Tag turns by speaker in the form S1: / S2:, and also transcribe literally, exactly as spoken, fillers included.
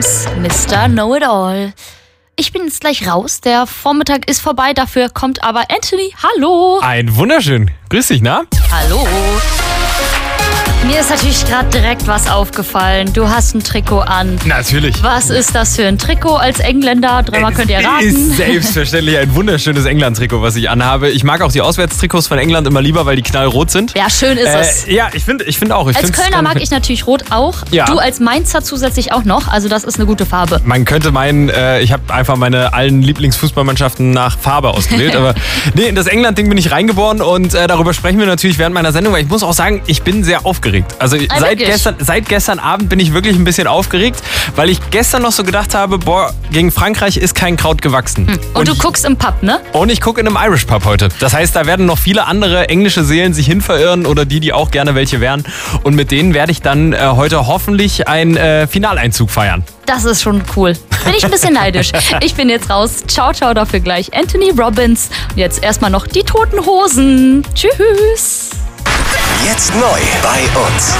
S1: Mister Know-it-all. Ich bin jetzt gleich raus, der Vormittag ist vorbei, dafür kommt aber Anthony. Hallo.
S2: Ein wunderschön. Grüß dich, na?
S1: Hallo. Mir ist natürlich gerade direkt was aufgefallen. Du hast ein Trikot an.
S2: Natürlich.
S1: Was ist das für ein Trikot als Engländer? Dreimal könnt ihr raten.
S2: Ist selbstverständlich ein wunderschönes England-Trikot, was ich anhabe. Ich mag auch die Auswärtstrikots von England immer lieber, weil die knallrot sind.
S1: Ja, schön ist es.
S2: Äh, ja, ich finde ich find auch. Ich
S1: als Kölner mag ich natürlich rot auch.
S2: Ja.
S1: Du als Mainzer zusätzlich auch noch. Also das ist eine gute Farbe.
S2: Man könnte meinen, äh, ich habe einfach meine allen Lieblingsfußballmannschaften nach Farbe ausgewählt. Aber nee, in das England-Ding bin ich reingeboren und äh, darüber sprechen wir natürlich während meiner Sendung. Weil ich muss auch sagen, ich bin sehr aufgeregt. Also
S1: Ah,
S2: seit
S1: wirklich?
S2: gestern, seit gestern Abend bin ich wirklich ein bisschen aufgeregt, weil ich gestern noch so gedacht habe, boah, gegen Frankreich ist kein Kraut gewachsen.
S1: Hm. Und, und du ich, guckst im Pub, ne?
S2: Und ich gucke in einem Irish Pub heute. Das heißt, da werden noch viele andere englische Seelen sich hin verirren oder die, die auch gerne welche wären. Und mit denen werde ich dann äh, heute hoffentlich einen äh, Finaleinzug feiern.
S1: Das ist schon cool. Bin ich ein bisschen neidisch. Ich bin jetzt raus. Ciao, ciao dafür gleich. Anthony Robbins. Und jetzt erstmal noch die Toten Hosen. Tschüss.
S3: Jetzt neu bei uns.